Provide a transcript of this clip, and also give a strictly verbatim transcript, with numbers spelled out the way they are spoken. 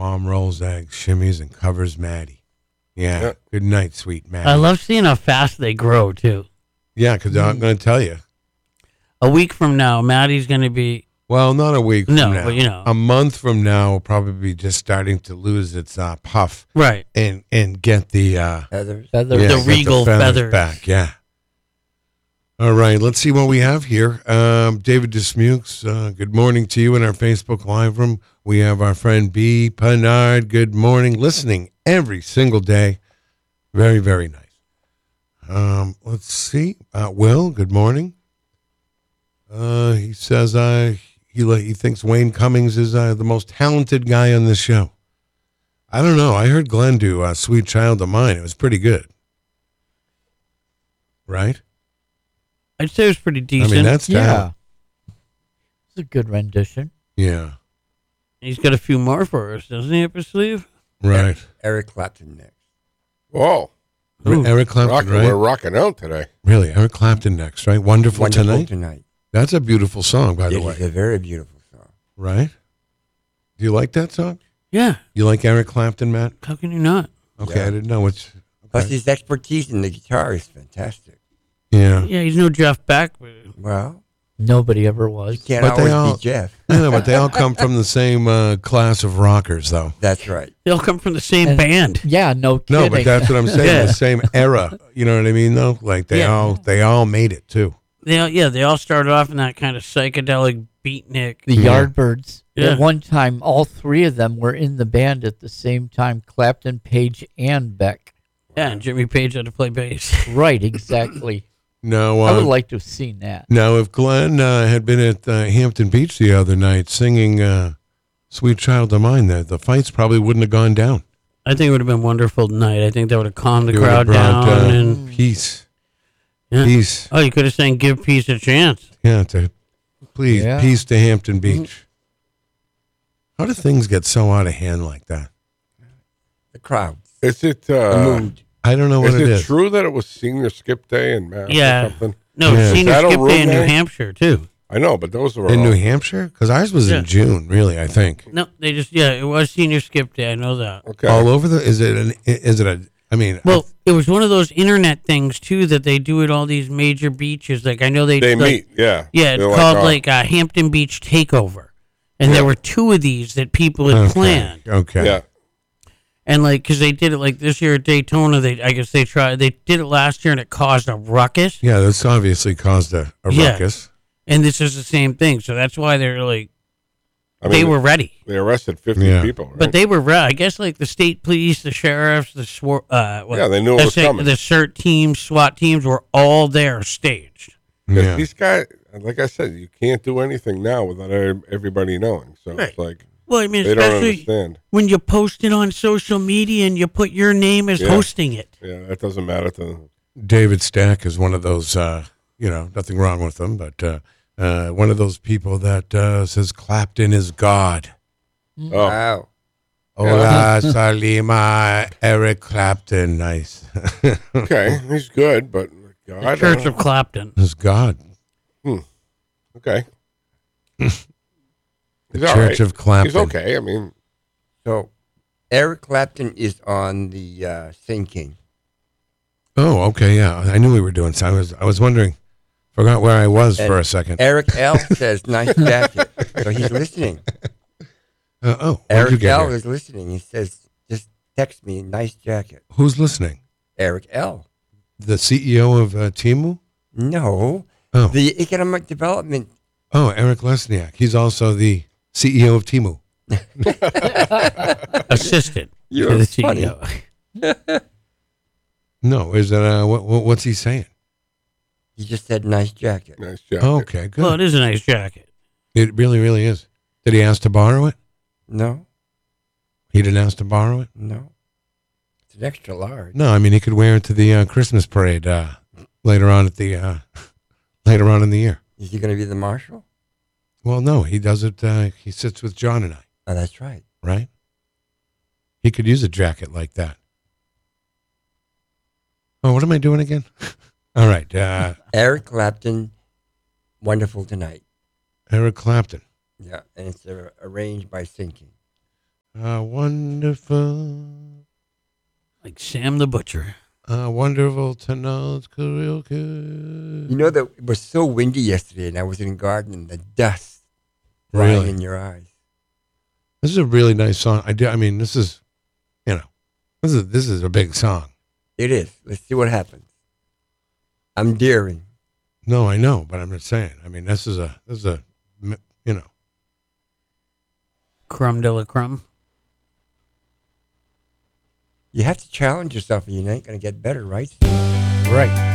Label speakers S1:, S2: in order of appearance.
S1: Mom rolls eggs, shimmies, and covers Maddie. Yeah.
S2: Yeah.
S1: Good night, sweet Maddie.
S3: I love seeing how fast they grow, too.
S1: Yeah, because I'm going to tell you.
S3: A week from now, Maddie's going to be...
S1: Well, not a week
S3: No,
S1: from now.
S3: but, you know.
S1: A month from now will probably be just starting to lose its uh, puff.
S3: Right.
S1: And and get the... Uh,
S4: Feathers.
S3: Feathers.
S1: yeah,
S3: The
S1: get
S3: regal feathers.
S1: back, yeah. All right, let's see what we have here. Um, David Dismukes, uh, good morning to you in our Facebook Live room. We have our friend B. Pannard, good morning, listening every single day. Very, very nice. Um, let's see. Uh, Will, good morning. Uh, he says uh, he, he thinks Wayne Cummings is uh, the most talented guy on the show. I don't know. I heard Glenn do uh, Sweet Child of Mine. It was pretty good. Right?
S3: I'd say it was pretty decent.
S1: I mean, that's
S5: Yeah.
S1: talent.
S5: It's a good rendition.
S1: Yeah.
S3: He's got a few more for us, doesn't he, up his sleeve?
S1: Right.
S4: Eric Clapton next.
S2: Whoa.
S3: Ooh.
S1: Eric Clapton,
S2: Rocking,
S1: right?
S2: We're rocking out today.
S1: Really, Eric Clapton next, right? Wonderful,
S4: Wonderful
S1: Tonight.
S4: Tonight.
S1: That's a beautiful song, by the
S4: It
S1: way.
S4: is a very beautiful song.
S1: Right? Do you like that song?
S3: Yeah.
S1: You like Eric Clapton, Matt?
S3: How can you not?
S1: Okay,
S4: Yeah.
S1: I didn't know what's.
S4: Plus,
S1: Okay.
S4: his expertise in the guitar is fantastic.
S1: Yeah.
S3: Yeah, he's no Jeff Beck. But
S4: Well,
S5: Nobody ever
S4: you
S5: was.
S4: can't
S1: But they
S4: always
S1: all-
S4: be Jeff.
S1: I know, but they all come from the same uh, class of rockers, though.
S4: That's right.
S3: they all come from the same
S5: And-
S3: band.
S5: Yeah, no kidding.
S1: No, but that's what I'm saying.
S3: Yeah.
S1: The same era. You know what I mean, though? Like they
S3: Yeah.
S1: all they all made it too.
S3: They all, yeah, they all started off in that kind of psychedelic beatnik.
S5: the
S1: Yeah.
S5: Yardbirds.
S3: Yeah.
S5: At one time, all three of them were in the band at the same time, Clapton, Page, and Beck.
S3: Yeah, and Jimmy Page had to play bass.
S5: Right, exactly.
S1: No,
S5: I would
S1: uh,
S5: like to have seen that.
S1: now if Glenn uh, had been at uh, Hampton Beach the other night singing uh, "Sweet Child of Mine," the the fights probably wouldn't have gone down.
S3: I think it would have been wonderful tonight. I think that would have calmed the
S1: It would have
S3: crowd
S1: brought,
S3: down.
S1: uh,
S3: and
S1: peace,
S3: yeah.
S1: peace.
S3: Oh, you could have sang "Give Peace a Chance."
S1: Yeah, to please,
S5: Yeah.
S1: peace to Hampton Beach. How do things get so out of hand like that?
S4: The crowd.
S2: Is it
S4: The
S2: uh,
S4: mood.
S1: I don't know what
S2: is
S1: it
S2: it
S1: is.
S2: true that it was senior skip day in Mass
S3: Yeah.
S2: or something?
S3: No,
S1: Yeah.
S3: Senior
S2: Is that a
S3: Skip
S2: rule
S3: Day in New
S2: there?
S3: Hampshire too.
S2: I know, but those were
S1: In
S2: all,
S1: New Hampshire? Because ours was
S3: Yeah.
S1: in June, really, I think.
S3: No, they just yeah, it was Senior Skip Day. I know that.
S2: okay.
S1: All over the, is it an, is it a, I mean,
S3: Well, it was one of those internet things too that they do at all these major beaches. Like I know they
S2: they
S3: like,
S2: meet, yeah.
S3: Yeah, it's
S2: They're
S3: called
S2: oh,
S3: like uh, Hampton Beach Takeover, and there were two of these that people had
S1: okay,
S3: planned.
S1: okay.
S2: yeah.
S3: And like, because they did it like this year at Daytona, they I guess they tried. They did it last year, and it caused a ruckus.
S1: Yeah, this obviously caused a, a
S3: Yeah.
S1: ruckus.
S3: And this is the same thing, so that's why they're like
S2: I
S3: they
S2: mean,
S3: were ready.
S2: They arrested fifty
S1: Yeah.
S2: people, right?
S3: But they were ready. I guess like the state police, the sheriffs, the swar- uh, what,
S2: Yeah, they knew it
S3: the
S2: was coming.
S3: The CERT teams, SWAT teams were all there staged.
S2: 'Cause
S1: Yeah.
S2: these guys, like I said, you can't do anything now without e- everybody knowing. So
S3: Right.
S2: it's like
S3: Well, I mean,
S2: they don't
S3: especially
S2: understand.
S3: when you post it on social media and you put your name as
S2: Yeah.
S3: hosting it.
S2: Yeah, that doesn't matter to them.
S1: David Stack is one of those, uh, you know, nothing wrong with him, but uh, uh, one of those people that uh, says Clapton is God.
S2: Oh,
S4: Wow.
S1: Hola, Salima, Eric Clapton. Nice.
S2: okay, he's good, but God,
S3: The
S2: I
S3: Church
S2: don't
S3: of Clapton.
S1: is God.
S2: know. okay. He's
S1: The
S2: all
S1: Church
S2: right.
S1: of Clapton.
S2: He's okay. I mean,
S4: So, Eric Clapton is on the uh, Sing King.
S1: Oh, okay, yeah. I knew we were doing so. I was, I was wondering. Forgot where I was
S4: And
S1: for a second.
S4: Eric L says, nice jacket. So he's listening.
S1: Uh, oh, what'd you
S4: Eric
S1: get
S4: L
S1: here?
S4: is listening. He says, just text me, nice jacket.
S1: Who's listening?
S4: Eric L.
S1: The C E O of uh, Timu?
S4: No.
S1: Oh,
S4: The Economic Development.
S1: oh, Eric Lesniak. He's also the C E O of Timu.
S3: Assistant.
S4: You're
S3: to the
S4: funny.
S3: C E O.
S1: No, is that uh, what, what? What's he saying?
S4: He just said, nice jacket.
S2: nice job.
S1: Okay, good.
S3: Well, it is a nice jacket.
S1: It really, really is. Did he ask to borrow it?
S4: No,
S1: He didn't ask to borrow it.
S4: no. It's an extra large.
S1: No, I mean he could wear it to the uh, Christmas parade uh, later on at the uh, later on in the year.
S4: Is he going to be the marshal?
S1: Well, no, he does it. Uh, he sits with John and I,
S4: Oh, that's right.
S1: right? He could use a jacket like that. Oh, what am I doing again? All right, uh,
S4: Eric Clapton, Wonderful Tonight.
S1: Eric Clapton.
S4: Yeah, and it's uh, arranged by Sing King.
S1: Uh, wonderful.
S3: Like Sam the Butcher.
S1: Uh, wonderful to know it's good, real good.
S4: You know that it was so windy yesterday, and I was in the garden, and the dust flying
S1: Really?
S4: in your eyes.
S1: This is a really nice song. I do. I mean, this is, you know, this is this is a big song.
S4: It is. Let's see what happens. I'm daring.
S1: No, I know, but I'm just saying. I mean, this is a this is a, you know.
S3: Crumb de la crumb.
S4: You have to challenge yourself, or you ain't going to get better, right?
S1: Right.